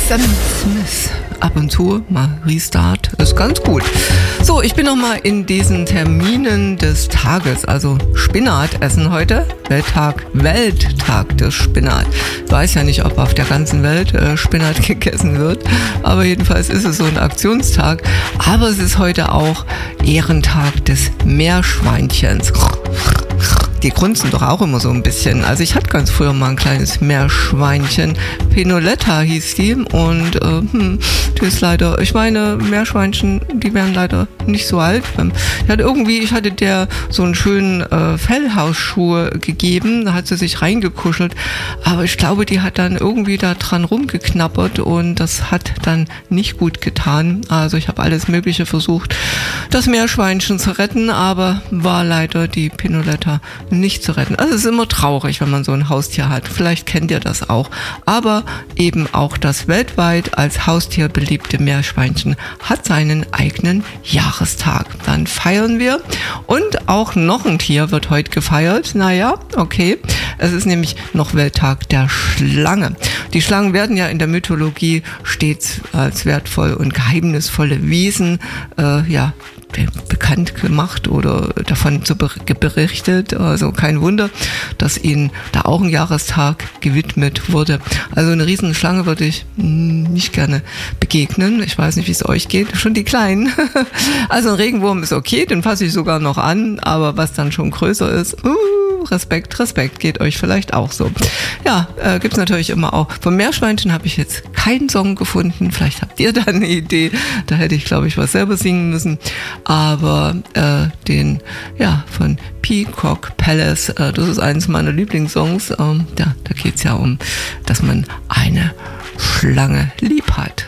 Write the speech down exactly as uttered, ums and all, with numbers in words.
Sam Smith. Ab und zu mal Restart, ist ganz gut. So, ich bin noch mal in diesen Terminen des Tages, also Spinat essen heute. Welttag, Welttag des Spinat. Ich weiß ja nicht, ob auf der ganzen Welt äh, Spinat gegessen wird, aber jedenfalls ist es so ein Aktionstag. Aber es ist heute auch Ehrentag des Meerschweinchens. Die grunzen doch auch immer so ein bisschen. Also ich hatte ganz früher mal ein kleines Meerschweinchen. Pinoletta hieß die und äh, hm, die ist leider, ich meine, Meerschweinchen, die werden leider nicht so alt. Ich hatte irgendwie, ich hatte der so einen schönen äh, Fellhausschuh gegeben, da hat sie sich reingekuschelt, aber ich glaube, die hat dann irgendwie da dran rumgeknabbert und das hat dann nicht gut getan. Also ich habe alles Mögliche versucht, das Meerschweinchen zu retten, aber war leider die Pinoletta nicht zu retten. Also es ist immer traurig, wenn man so ein Haustier hat. Vielleicht kennt ihr das auch. Aber eben auch das weltweit als Haustier beliebte Meerschweinchen hat seinen eigenen Jahrestag. Dann feiern wir. Und auch noch ein Tier wird heute gefeiert. Naja, okay. Es ist nämlich noch Welttag der Schlange. Die Schlangen werden ja in der Mythologie stets als wertvoll und geheimnisvolle Wesen, äh, ja, bekannt gemacht oder davon zu berichtet. Also kein Wunder, dass ihnen da auch ein Jahrestag gewidmet wurde. Also eine Riesenschlange würde ich nicht gerne begegnen. Ich weiß nicht, wie es euch geht. Schon die Kleinen. Also ein Regenwurm ist okay, den fasse ich sogar noch an. Aber was dann schon größer ist, uh, Respekt, Respekt, geht euch vielleicht auch so. Ja, äh, gibt's natürlich immer auch. Vom Meerschweinchen habe ich jetzt keinen Song gefunden. Vielleicht habt ihr da eine Idee. Da hätte ich, glaube ich, was selber singen müssen. Aber äh, den, ja, von Peacock Palace, äh, das ist eines meiner Lieblingssongs. Ähm, ja, da geht's ja um, dass man eine Schlange lieb hat.